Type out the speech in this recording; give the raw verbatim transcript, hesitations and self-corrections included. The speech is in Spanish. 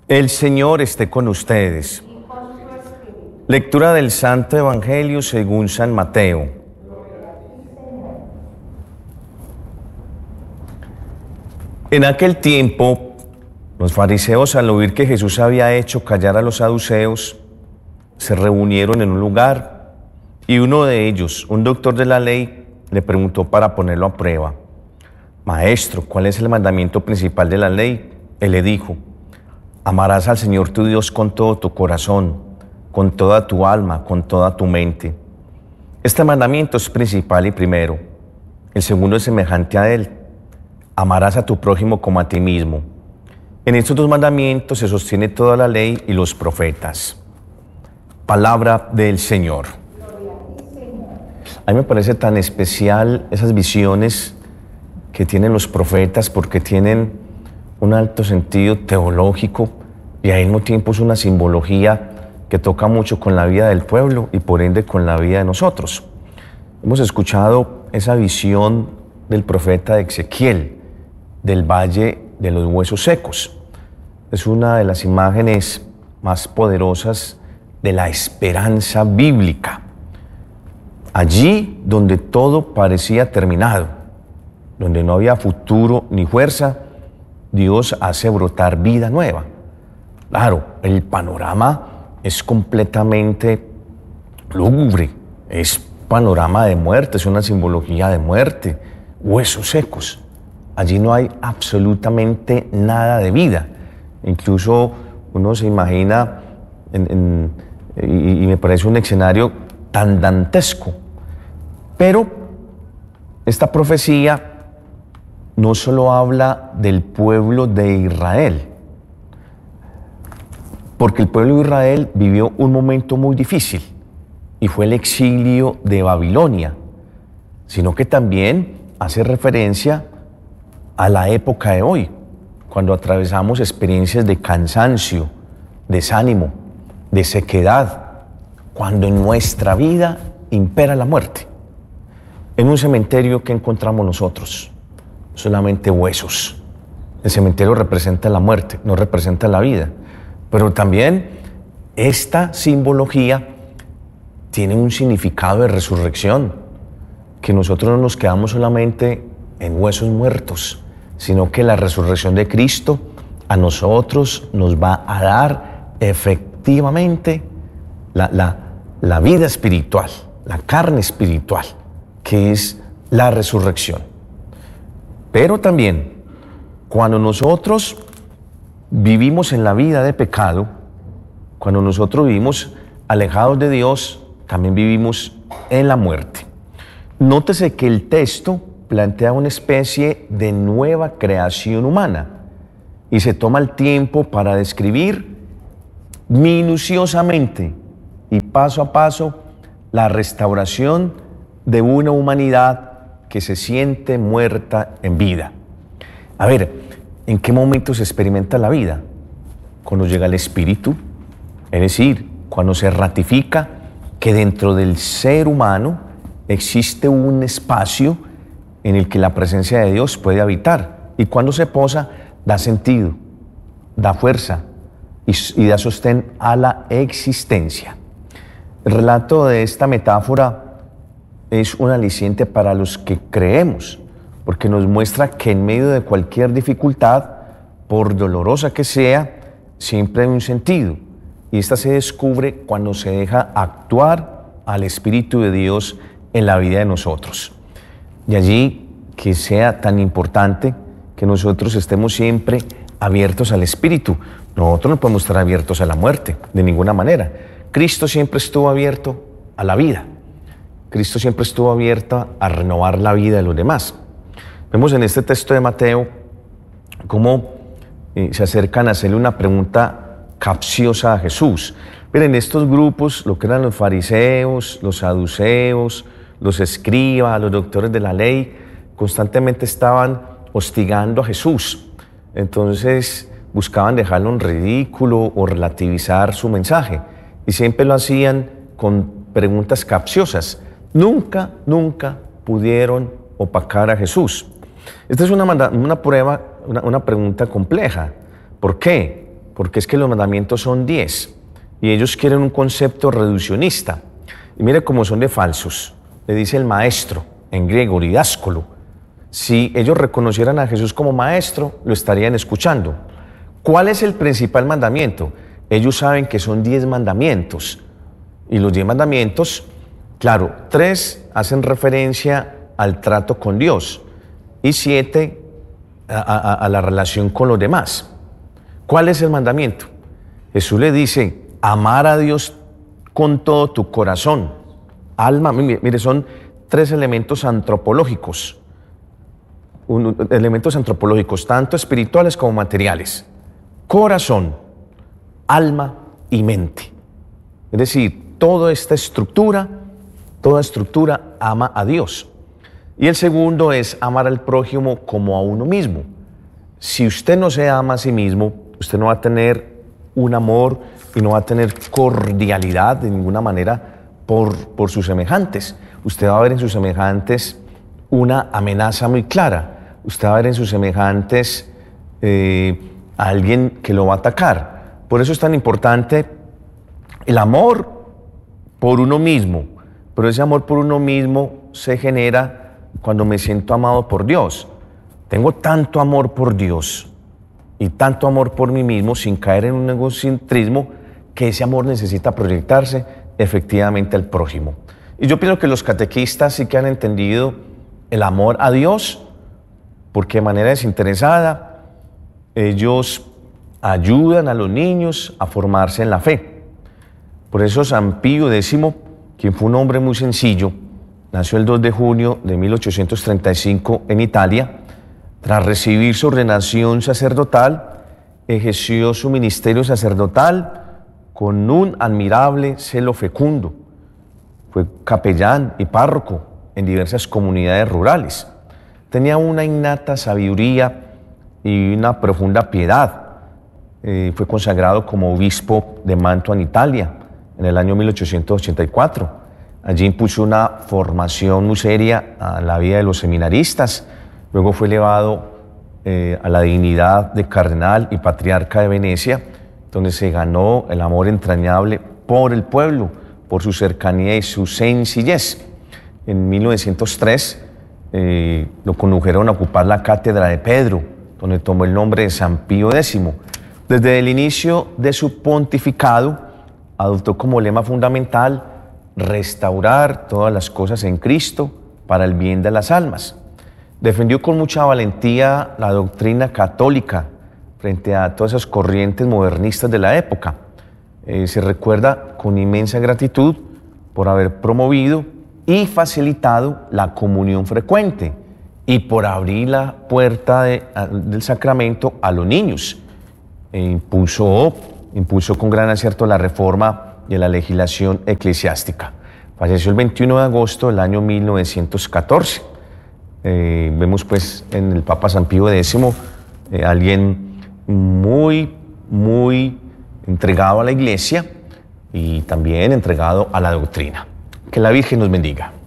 El Señor esté con ustedes. Lectura del Santo Evangelio según San Mateo. En aquel tiempo, los fariseos, al oír que Jesús había hecho callar a los saduceos, se reunieron en un lugar y uno de ellos, un doctor de la ley, le preguntó para ponerlo a prueba: Maestro, ¿cuál es el mandamiento principal de la ley? Él le dijo: amarás al Señor tu Dios con todo tu corazón, con toda tu alma, con toda tu mente. Este mandamiento es principal y primero. El segundo es semejante a él: amarás a tu prójimo como a ti mismo. En estos dos mandamientos se sostiene toda la ley y los profetas. Palabra del Señor. A mí me parece tan especial esas visiones que tienen los profetas, porque tienen un alto sentido teológico y al mismo tiempo es una simbología que toca mucho con la vida del pueblo y por ende con la vida de nosotros. Hemos escuchado esa visión del profeta Ezequiel del Valle de los Huesos Secos. Es una de las imágenes más poderosas de la esperanza bíblica. Allí donde todo parecía terminado, donde no había futuro ni fuerza, Dios hace brotar vida nueva. Claro, el panorama es completamente lúgubre, es panorama de muerte, es una simbología de muerte, huesos secos. Allí no hay absolutamente nada de vida. Incluso uno se imagina, en, en, y, y me parece un escenario tan dantesco. Pero esta profecía no solo habla del pueblo de Israel, porque el pueblo de Israel vivió un momento muy difícil y fue el exilio de Babilonia, sino que también hace referencia a la época de hoy, cuando atravesamos experiencias de cansancio, desánimo, de sequedad, cuando en nuestra vida impera la muerte. En un cementerio, ¿qué encontramos nosotros? Solamente huesos. El cementerio representa la muerte, no representa la vida. Pero también esta simbología tiene un significado de resurrección, que nosotros no nos quedamos solamente en huesos muertos, sino que la resurrección de Cristo a nosotros nos va a dar efectivamente la, la, la vida espiritual, la carne espiritual, que es la resurrección. Pero también, cuando nosotros vivimos en la vida de pecado, cuando nosotros vivimos alejados de Dios, también vivimos en la muerte. Nótese que el texto plantea una especie de nueva creación humana y se toma el tiempo para describir minuciosamente y paso a paso la restauración de una humanidad que se siente muerta en vida. A ver, ¿en qué momento se experimenta la vida? Cuando llega el Espíritu, es decir, cuando se ratifica que dentro del ser humano existe un espacio en el que la presencia de Dios puede habitar. Y cuando se posa, da sentido, da fuerza y, y da sostén a la existencia. El relato de esta metáfora es un aliciente para los que creemos, porque nos muestra que en medio de cualquier dificultad, por dolorosa que sea, siempre hay un sentido. Y esta se descubre cuando se deja actuar al Espíritu de Dios en la vida de nosotros. Y allí que sea tan importante que nosotros estemos siempre abiertos al Espíritu. Nosotros no podemos estar abiertos a la muerte, de ninguna manera. Cristo siempre estuvo abierto a la vida. Cristo siempre estuvo abierto a renovar la vida de los demás. Vemos en este texto de Mateo cómo eh, se acercan a hacerle una pregunta capciosa a Jesús. Miren, estos grupos, lo que eran los fariseos, los saduceos, los escribas, los doctores de la ley, constantemente estaban hostigando a Jesús. Entonces buscaban dejarlo en ridículo o relativizar su mensaje. Y siempre lo hacían con preguntas capciosas. Nunca, nunca pudieron opacar a Jesús. Esta es una, una prueba, una, una pregunta compleja. ¿Por qué? porque es que los mandamientos son diez y ellos quieren un concepto reduccionista. Y mire cómo son de falsos. Le dice el maestro, en griego, didáscolo. Si ellos reconocieran a Jesús como maestro, lo estarían escuchando. ¿Cuál es el principal mandamiento? Ellos saben que son diez mandamientos. Y los diez mandamientos, claro, tres hacen referencia al trato con Dios y siete a, a, a la relación con los demás. ¿Cuál es el mandamiento? Jesús le dice, amar a Dios con todo tu corazón, alma. Mire, son tres elementos antropológicos, un, elementos antropológicos, tanto espirituales como materiales. Corazón, alma y mente. Es decir, toda esta estructura, toda estructura ama a Dios. Y el segundo es amar al prójimo como a uno mismo. Si usted no se ama a sí mismo, usted no va a tener un amor y no va a tener cordialidad de ninguna manera por, por sus semejantes. Usted va a ver en sus semejantes una amenaza muy clara. Usted va a ver en sus semejantes eh, a alguien que lo va a atacar. Por eso es tan importante el amor por uno mismo. Pero ese amor por uno mismo se genera cuando me siento amado por Dios. Tengo tanto amor por Dios y tanto amor por mí mismo sin caer en un egocentrismo que ese amor necesita proyectarse efectivamente al prójimo. Y yo pienso que los catequistas sí que han entendido el amor a Dios, porque de manera desinteresada ellos ayudan a los niños a formarse en la fe. Por eso San Pío X, quien fue un hombre muy sencillo, nació el dos de junio de mil ochocientos treinta y cinco en Italia. Tras recibir su ordenación sacerdotal, ejerció su ministerio sacerdotal con un admirable celo fecundo. Fue capellán y párroco en diversas comunidades rurales. Tenía una innata sabiduría y una profunda piedad. Eh, fue consagrado como obispo de Mantua en Italia en el año mil ochocientos ochenta y cuatro. Allí impulsó una formación muy seria a la vida de los seminaristas. Luego fue elevado eh, a la dignidad de cardenal y patriarca de Venecia, donde se ganó el amor entrañable por el pueblo, por su cercanía y su sencillez. En mil novecientos tres eh, lo condujeron a ocupar la cátedra de Pedro, donde tomó el nombre de San Pío X. Desde el inicio de su pontificado, adoptó como lema fundamental restaurar todas las cosas en Cristo para el bien de las almas. Defendió con mucha valentía la doctrina católica frente a todas esas corrientes modernistas de la época. Eh, se recuerda con inmensa gratitud por haber promovido y facilitado la comunión frecuente y por abrir la puerta de, a, del sacramento a los niños. E impulsó, impulsó con gran acierto la reforma de la legislación eclesiástica. Falleció el veintiuno de agosto del año mil novecientos catorce. Eh, vemos pues en el Papa San Pío X eh, alguien muy, muy entregado a la Iglesia y también entregado a la doctrina. Que la Virgen nos bendiga.